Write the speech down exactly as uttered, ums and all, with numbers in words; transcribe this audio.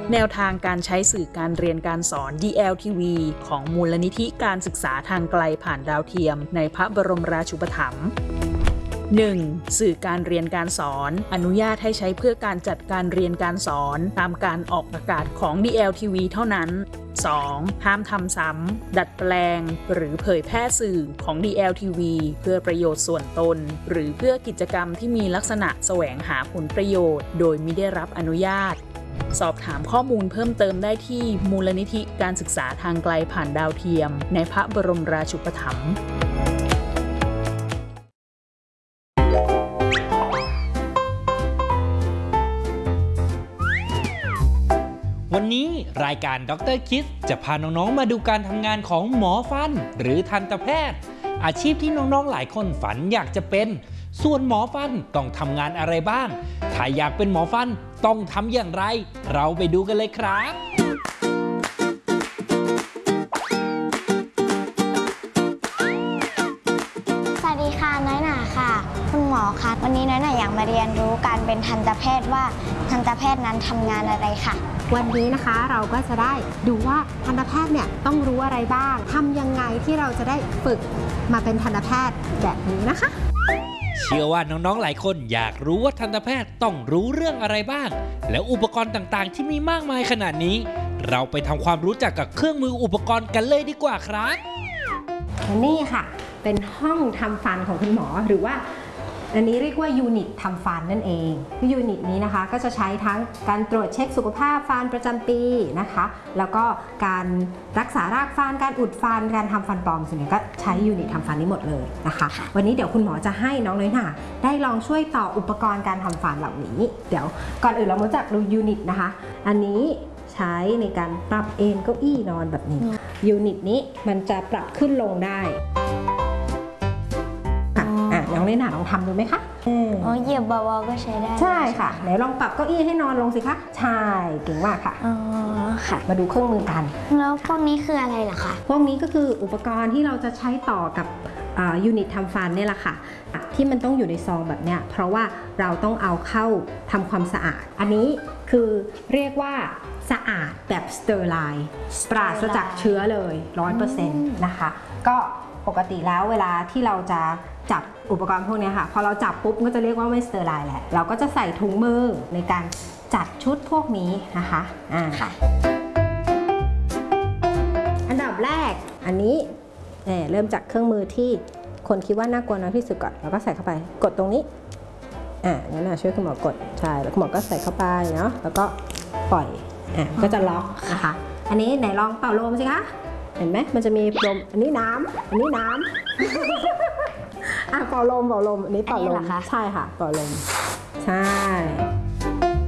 แนวทางการใช้สื่อการเรียนการสอน ดี แอล ที วี ของมูลนิธิการศึกษาทางไกลผ่านดาวเทียมในพระบรมราชูปถัมภ์ หนึ่ง. สื่อการเรียนการสอนอนุญาตให้ใช้เพื่อการจัดการเรียนการสอนตามการออกอากาศของ ดี แอล ที วี เท่านั้น สอง. ห้ามทำซ้ำดัดแปลงหรือเผยแพร่สื่อของ ดี แอล ที วี เพื่อประโยชน์ส่วนตนหรือเพื่อกิจกรรมที่มีลักษณะแสวงหาผลประโยชน์โดยมิได้รับอนุญาตสอบถามข้อมูลเพิ่มเติมได้ที่มูลนิธิการศึกษาทางไกลผ่านดาวเทียมในพระบรมราชูปถัมภ์วันนี้รายการด็อกเตอร์คิดจะพาน้องๆมาดูการทำงานของหมอฟันหรือทันตแพทย์อาชีพที่น้องๆหลายคนฝันอยากจะเป็นส่วนหมอฟันต้องทำงานอะไรบ้างถ้าอยากเป็นหมอฟันต้องทำอย่างไรเราไปดูกันเลยครับสวัสดีค่ะน้อยหนาค่ะคุณหมอคะวันนี้น้อยหนาอยากมาเรียนรู้การเป็นทันตแพทย์ว่าทันตแพทย์นั้นทำงานอะไรค่ะวันนี้นะคะเราก็จะได้ดูว่าทันตแพทย์เนี่ยต้องรู้อะไรบ้างทำยังไงที่เราจะได้ฝึกมาเป็นทันตแพทย์แบบนี้นะคะเชื่อว่าน้องๆหลายคนอยากรู้ว่าทันตแพทย์ต้องรู้เรื่องอะไรบ้างแล้วอุปกรณ์ต่างๆที่มีมากมายขนาดนี้เราไปทำความรู้จักกับเครื่องมืออุปกรณ์กันเลยดีกว่าครับนี่ค่ะเป็นห้องทำฟันของคุณหมอหรือว่าอันนี้เรียกว่ายูนิตทำฟันนั่นเองยูนิตนี้นะคะก็จะใช้ทั้งการตรวจเช็คสุขภาพฟันประจำปีนะคะแล้วก็การรักษารากฟันการอุดฟันการทำฟันปลอมส่วนใหญ่ก็ใช้ยูนิตทำฟันนี้หมดเลยนะคะวันนี้เดี๋ยวคุณหมอจะให้น้องน้อยหน่าได้ลองช่วยต่ออุปกรณ์การทำฟันเหล่านี้เดี๋ยวก่อนอื่นเรามารู้จักดูยูนิตนะคะอันนี้ใช้ในการปรับเอนเก้าอี้นอนแบบนี้ยูนิตนี้มันจะปรับขึ้นลงได้น้องเล่นหนาลองทำดูไหมคะอ๋อเหยียบเบาๆก็ใช้ได้ใช่ค่ะไหนลองปรับเก้าอี้ให้นอนลงสิคะใช่เก่งมากค่ะอ๋อค่ะมาดูเครื่องมือกันแล้วพวกนี้คืออะไรล่ะคะพวกนี้ก็คืออุปกรณ์ที่เราจะใช้ต่อกับยูนิตทำฟันนี่แหละค่ะที่มันต้องอยู่ในซองแบบเนี้ยเพราะว่าเราต้องเอาเข้าทำความสะอาดอันนี้คือเรียกว่าสะอาดแบบสเตอร์ไลน์ปราศจากเชื้อเลย ร้อยเปอร์เซ็นต์ นะคะก็ปกติแล้วเวลาที่เราจะจับอุปกรณ์พวกนี้ค่ะพอเราจับปุ๊บก็จะเรียกว่าไม่สเตอร์ไลน์แหละเราก็จะใส่ถุงมือในการจัดชุดพวกนี้นะคะอ่าค่ะอันดับแรกอันนี้เริ่มจากเครื่องมือที่คนคิดว่าน่ากลัวน้อยที่สุดก่อนเราก็ใส่เข้าไปกดตรงนี้อ่างั้นนะช่วยคุณหมอ กดใช่แล้วคุณหมอก็ใส่เข้าไปเนาะแล้วก็ปล่อยอ่าก็จะล็อกนะคะอันนี้ไหนลองเป่าลมสิคะเห็นไหมมันจะมีลมอันนี้น้ำอันนี้น้ำอ่ะเป่าลมเป่าลมอันนี้เป่าลมใช่ค่ะเป่าลมใช่